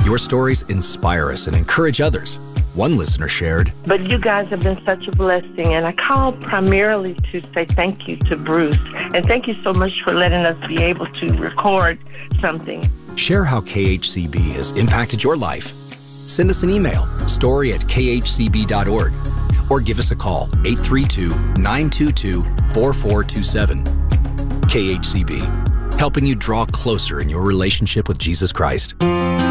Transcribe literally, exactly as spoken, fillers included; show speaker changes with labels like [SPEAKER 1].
[SPEAKER 1] Your stories inspire us and encourage others. One listener shared,
[SPEAKER 2] "But you guys have been such a blessing, and I called primarily to say thank you to Bruce, and thank you so much for letting us be able to record something."
[SPEAKER 1] Share how K H C B has impacted your life. Send us an email, story at k h c b dot org, or give us a call, eight three two, nine two two, four four two seven. K H C B, helping you draw closer in your relationship with Jesus Christ.